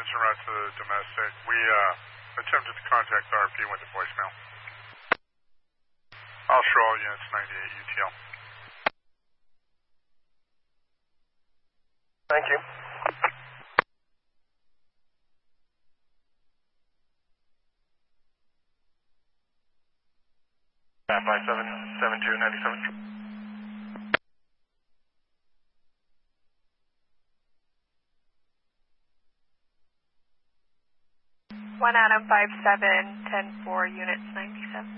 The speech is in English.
is en route to the domestic. We attempted to contact the RP, went to voicemail. I'll show all units 98 UTL. Thank you. Map 577297. One Adam 5710-4 units 97.